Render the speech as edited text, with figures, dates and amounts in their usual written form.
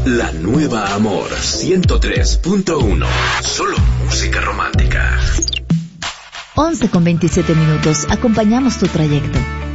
La nueva Amor 103.1. Solo música romántica. 11:27. Acompañamos tu trayecto.